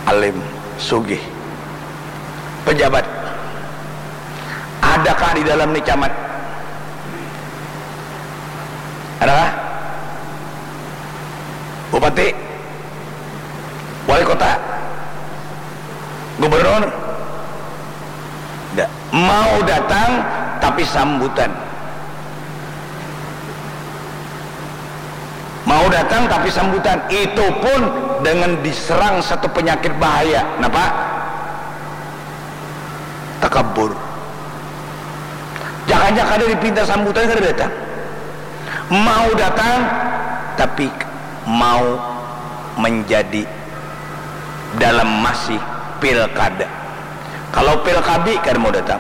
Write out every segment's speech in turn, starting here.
alim, sugih, pejabat. Adakah di dalam nih camat? Adakah? Bupati, wali kota, gubernur? Mau datang tapi sambutan. Mau datang tapi sambutan, itu pun dengan diserang satu penyakit bahaya. Kenapa? Takabur. Jangan-jangan ada dipinta sambutan kada datang. Mau datang tapi mau menjadi dalam masih pilkada. Kalau pilkada kan mau datang.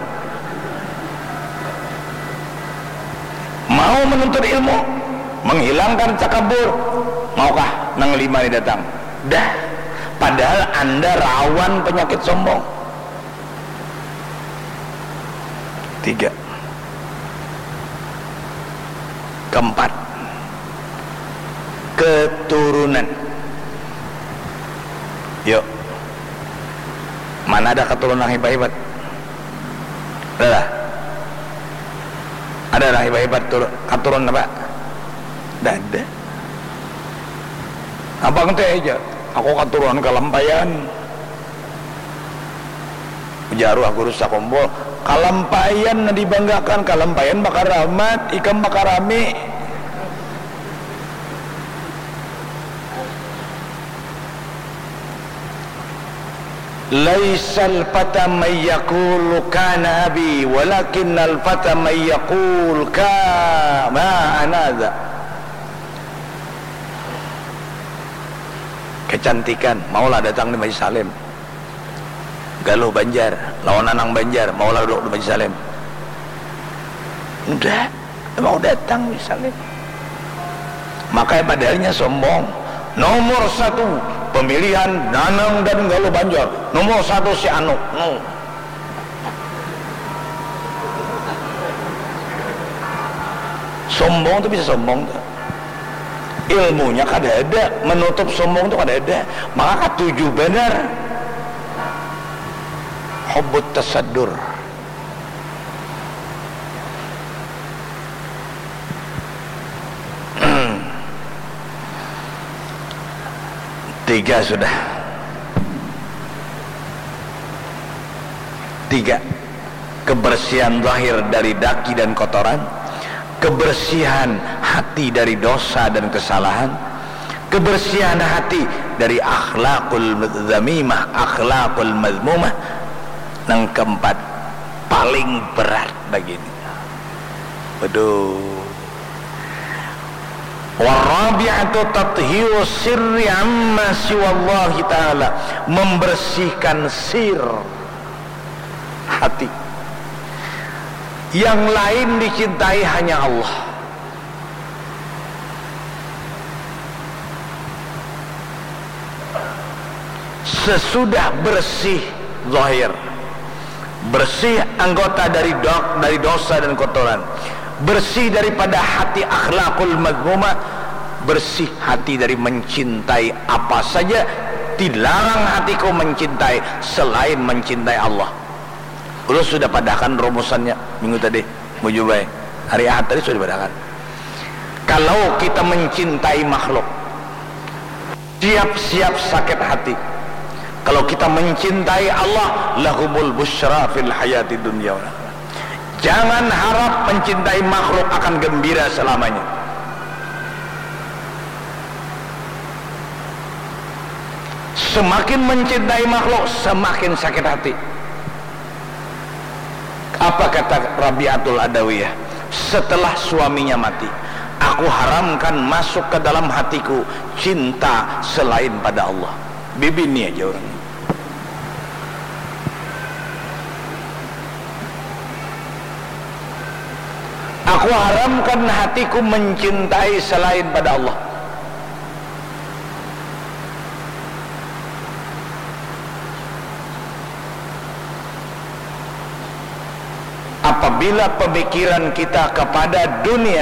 Mau menuntut ilmu, menghilangkan takabur, maukah nang lima ini datang? Dah, padahal anda rawan penyakit sombong. 3. Keempat, keturunan. Yuk, mana ada keturunan hebat-hebat? Ada lah hebat-hebat keturunan apa? Tidak ada. Abang teh aja, aku keturunan Kalampayan. Jaru aku rusak kumpul. Kalampayan dibanggakan, Kalampayan bakar rahmat, ikan bakar rame. Laisal fata may yaqul kana abi walakinnal fata may yaqul kama anadha. Kecantikan maulah datang di Majlis Salim. Galuh Banjar, lawan Anang Banjar, maulah duduk di Majlis Salim. Udah, mau datang di Salim. Makanya padahal sombong. Nomor 1 pemilihan Nanang dan Galuh Banjar, nomor 1 si Anu. Sombong tuh bisa sombong tuh. Ilmunya kada ada, menutup sombong tuh kada ada. Maka 7 benar. Hubbut tasaddur. Tiga sudah. 3. Kebersihan zahir dari daki dan kotoran, kebersihan hati dari dosa dan kesalahan, kebersihan hati dari akhlakul dzamimah, akhlakul mazmumah. Yang keempat paling berat begini. Waduh. Warabi'atu tathiru sirri amma siwallahi ta'ala, membersihkan sir hati. Yang lain dicintai hanya Allah. Sesudah bersih zahir, bersih anggota dari dosa dan kotoran, bersih daripada hati akhlakul mazmumah, bersih hati dari mencintai apa saja. Dilarang hatiku mencintai selain mencintai Allah. Udah sudah padahkan rumusannya minggu tadi, mujubai hari Ahad tadi sudah padahkan. Kalau kita mencintai makhluk, siap-siap sakit hati. Kalau kita mencintai Allah, lahumul busyra fil hayati dunya. Jangan harap mencintai makhluk akan gembira selamanya. Semakin mencintai makhluk, semakin sakit hati. Apa kata Rabi'atul Adawiyah setelah suaminya mati? Aku haramkan masuk ke dalam hatiku cinta selain pada Allah. Bibi ini aja orang. Aku haramkan hatiku mencintai selain pada Allah. Apabila pemikiran kita kepada dunia,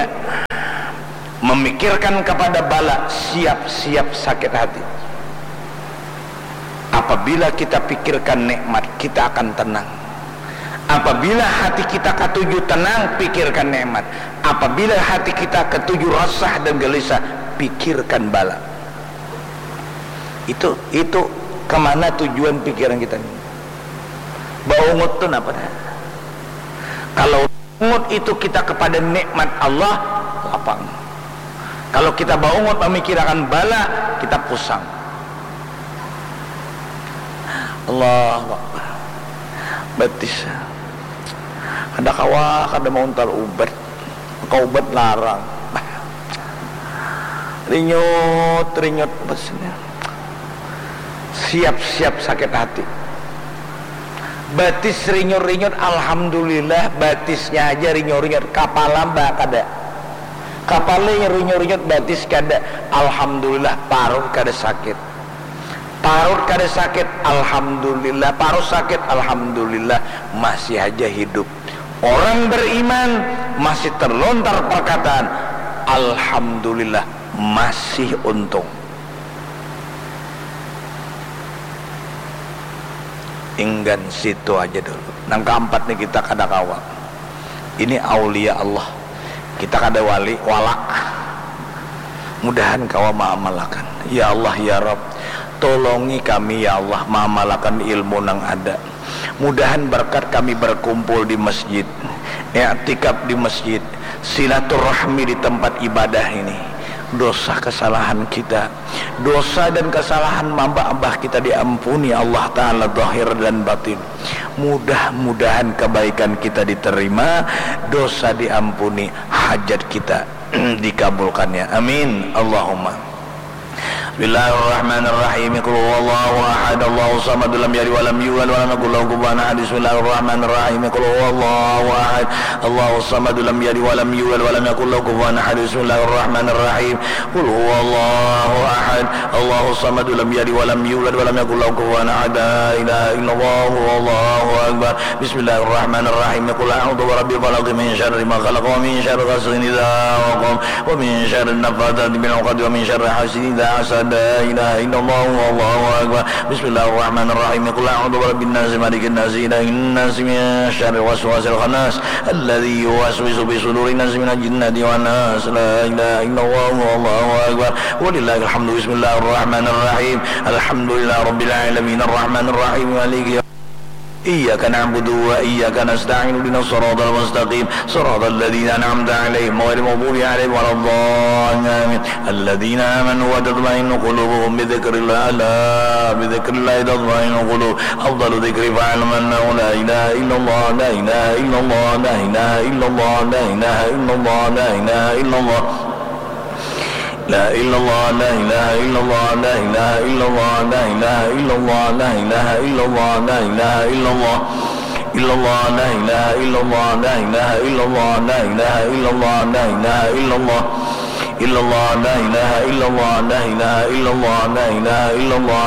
memikirkan kepada bala, siap-siap sakit hati. Apabila kita pikirkan nikmat, kita akan tenang. Apabila hati kita ketujuh tenang, pikirkan nikmat. Apabila hati kita ketujuh resah dan gelisah, pikirkan bala. Itu kemana tujuan pikiran kita ini? Baungut itu apa? Kalau baungut itu kita kepada nikmat Allah, lapang. Kalau kita baungut memikirkan bala, kita pusang. Allah Akbar. Betis. Ada kawa, kada mau ntar ubat. Kau ubat larang. Rinyut besarnya. Siap-siap sakit hati. Batis rinyut, alhamdulillah batisnya aja rinyut, kapalam bak kada. Kapalnya rinyut, batis kada. Alhamdulillah parut kada sakit. Parut kada sakit, alhamdulillah. Parut sakit, alhamdulillah, masih aja hidup. Orang beriman masih terlontar perkataan alhamdulillah, masih untung. Inggan situ aja dulu. Nang keempat nih kita kada kawa. Ini aulia Allah. Kita kada wali walak. Mudahan kawa ma'amalakan. Ya Allah ya Rabb, tolongi kami ya Allah ma'amalakan ilmu nang ada. Mudahan berkat kami berkumpul di masjid, i'tikaf di masjid, silaturahmi di tempat ibadah ini. Dosa kesalahan kita, dosa dan kesalahan mamba-mbah kita diampuni Allah Ta'ala zahir dan batin. Mudah-mudahan kebaikan kita diterima, dosa diampuni, hajat kita dikabulkannya. Amin Allahumma. Bismillahirrahmanirrahim. Qul huwallahu ahad, Allahu samad, lam yalid wa lam yulad wa lam yakul lahu kufuwan ahad. Bismillahirrahmanirrahim. Qul huwallahu ahad, Allahu samad, lam yalid wa lam yulad wa lam yakul lahu kufuwan ahad. Bismillahirrahmanirrahim. Qul huwallahu ahad, Allahu samad, lam yalid wa lam yulad wa lam yakul lahu kufuwan ahad. La ilaha illallah, wallahu akbar. Bismillahirrahmanirrahim. Qul a'udzu birabbil falaq min syarri ma khalaq wa min syarri ghasiqin idza waqab wa min syarri an-naffathati bil 'uqad wa min syarri hasidin idza hasad. La ilaha illallah, wallahu akbar. Bismillahirrahmanirrahim. Qul a'udzu birabbin nas, malikin nas, ilahin nas, min syarri waswasil khannas alladzi yuwaswisu fi sudurin nas minal jinnati wan nas. La ilaha illallah, wallahu akbar. Walillahil hamdu. Bismillahirrahmanirrahim. Alhamdulillahirabbil alamin, arrahmanir rahim, maliki إياك نعبد وإياك نستعين اهدنا الصراط المستقيم صراط الذين أنعمت عليهم غير المغضوب عليهم ولا الضالين الذين آمنوا وتطمئن قلوبهم بذكر الله. ألا بذكر الله تطمئن القلوب. أفضل ذكر فاعلم أنه لا إله إلا الله، لا إله إلا الله، لا إله إلا الله، لا إله إلا الله، لا إله إلا الله، لا إلا الله، لا إله إلا الله، لا إله إلا الله، لا إله إلا الله، لا إله إلا الله، لا إله إلا الله، إلا الله، لا إله إلا الله، لا إله إلا الله، لا إله إلا الله، لا إله إلا الله، إلا الله، لا إله إلا الله، لا إله إلا الله، لا إله إلا الله.